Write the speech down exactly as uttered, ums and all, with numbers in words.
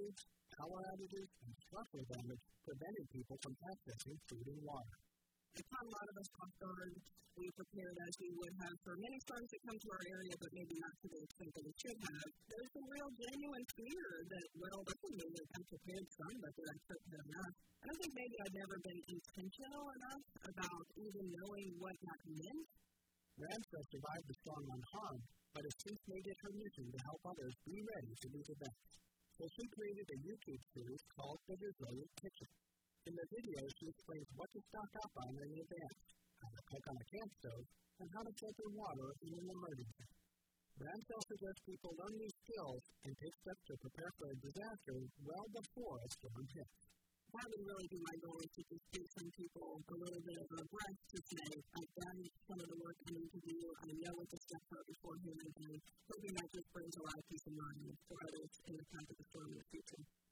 roads, power outages, and structural damage prevented people from accessing food and water. It's not a lot of us off guard. We prepared as we would have for many storms that come to our area, but maybe not to the extent that we should have. There's a real genuine fear that, well, this will mean that I'm prepared some, but that I'm prepared enough. I don't think maybe I've never been intentional enough about even knowing what that meant. Ramsell survived the storm unharmed, but has since made it her mission to help others be ready for these events. So she created a YouTube series called The Resilient Kitchen. In the video, she explains what to stock up on in advance, how to cook on a camp stove, and how to filter water in an emergency. Ramsell suggests people learn these skills and take steps to prepare for a disaster well before a storm hits. That would really be my goal, is to just give some people a little bit of a breath to say, I've done some of the work I need to do, I know what the steps are beforehand, and hoping that just brings a lot of peace of mind for others in the path of the storm in the future.